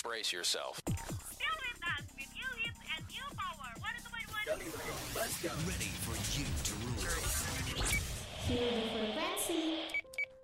Brace yourself. Still with us with new hits and new power. 102.1. Let's go. Ready for you to rule. Feel the